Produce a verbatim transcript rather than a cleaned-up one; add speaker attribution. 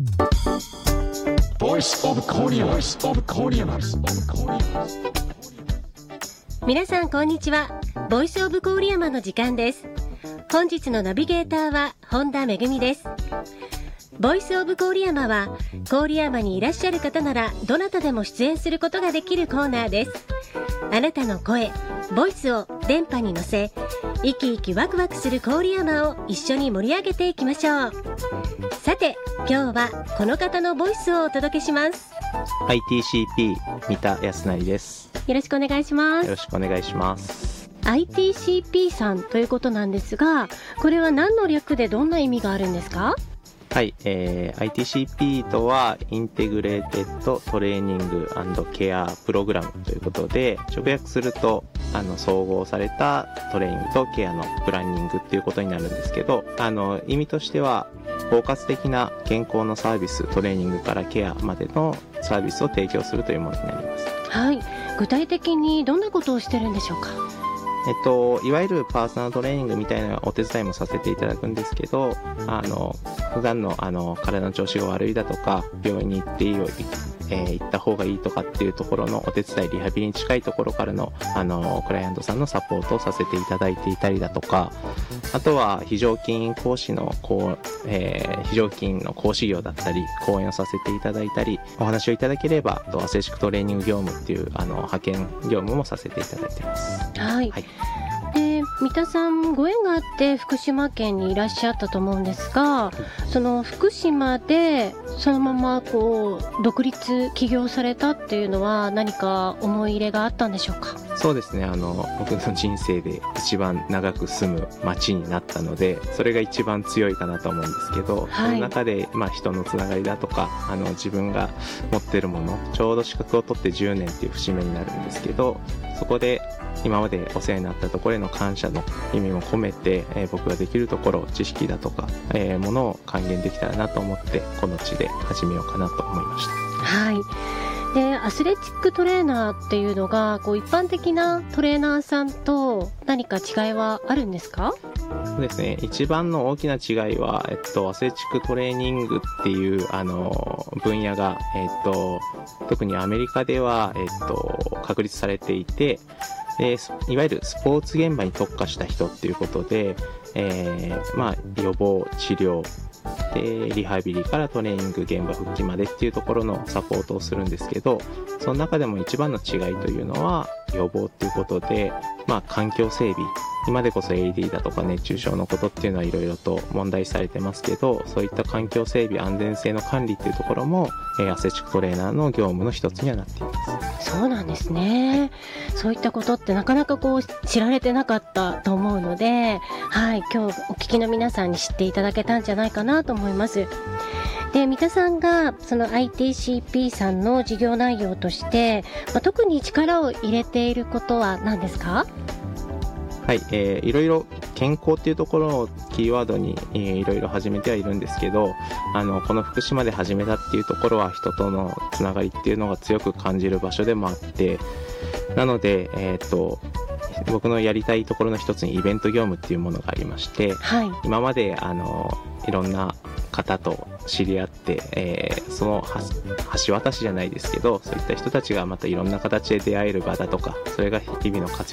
Speaker 1: Voice of Korea. Voice of Korea.
Speaker 2: 皆さんこんにちは。ボイスオブ郡山の時間です。本日のナビゲーターは本田めぐみです。ボイスオブ郡山は郡山にいらっしゃる方ならどなたでも出演することができるコーナーです。あなたの声、ボイスを電波に乗せ、生き生きワクワクする郡山を一緒に盛り上げていきましょう。さて今日はこの方のボイスをお届けします。
Speaker 3: アイティーシーピー 三田康成です。
Speaker 2: よろしくお願いします。
Speaker 3: よろしくお願いします。
Speaker 2: アイティーシーピー さんということなんですが、これは何の略でどんな意味があるんですか？
Speaker 3: はい、えー、アイティーシーピー とはインテグレーテッドトレーニング&ケアプログラムということで、直訳するとあの総合されたトレーニングとケアのプランニングっていうことになるんですけど、あの意味としては包括的な健康のサービス、トレーニングからケアまでのサービスを提供するというものになります。
Speaker 2: はい、具体的にどんなことをしてるんでしょうか？
Speaker 3: えっと、いわゆるパーソナルトレーニングみたいなお手伝いもさせていただくんですけど、あの普段のあの体の調子が悪いだとか、病院に行っていいよ、えー、行った方がいいとかっていうところのお手伝い、リハビリに近いところからのあのクライアントさんのサポートをさせていただいていたりだとか、あとは非常勤講師のこう、えー、非常勤の講師業だったり講演をさせていただいたり、お話をいただければアスレチックトレーニング業務っていうあの派遣業務もさせていただいています。
Speaker 2: はい、はい。で、三田さんご縁があって福島県にいらっしゃったと思うんですが、その福島でそのままこう独立起業されたっていうのは何か思い入れがあったんでしょうか？
Speaker 3: そうですね、あの僕の人生で一番長く住む町になったので、それが一番強いかなと思うんですけど、はい、その中で、まあ、人のつながりだとか、あの自分が持ってるもの、ちょうど資格を取ってじゅうねんっていう節目になるんですけど、そこで今までお世話になったところへの感謝の意味も込めて、えー、僕ができるところ、知識だとか、えー、ものを還元できたらなと思って、この地で始めようかなと思いました。
Speaker 2: はい。で、アスレチックトレーナーっていうのがこう一般的なトレーナーさんと何か違いはあるんですか？
Speaker 3: そうですね、一番の大きな違いは、えっと、アスレチックトレーニングっていうあの分野が、えっと、特にアメリカでは、えっと、確立されていて、でいわゆるスポーツ現場に特化した人っていうことで、えーまあ、予防、治療でリハビリからトレーニング、現場復帰までっていうところのサポートをするんですけど、その中でも一番の違いというのは予防っていうことで、まあ、環境整備、今でこそ エーディー だとか熱中症のことっていうのはいろいろと問題されてますけど、そういった環境整備、安全性の管理っていうところも、えー、アスレチックトレーナーの業務の一つにはなっています。
Speaker 2: そうなんですね。そういったことってなかなかこう知られてなかったと思うので、はい、今日お聞きの皆さんに知っていただけたんじゃないかなと思います。で、三田さんがその アイティーシーピー さんの事業内容として、まあ、特に力を入れていることは何ですか？
Speaker 3: はい、えー、いろいろ健康っていうところをキーワードに、えー、いろいろ始めてはいるんですけど、あのこの福島で始めたっていうところは人とのつながりっていうのが強く感じる場所でもあって、なので、えー、っと僕のやりたいところの一つにイベント業務っていうものがありまして、はい、今まであのいろんな方と知り合って、えー、その橋渡しじゃないですけど、そういった人たちがまたいろんな形で出会える場だとか、それが日々の活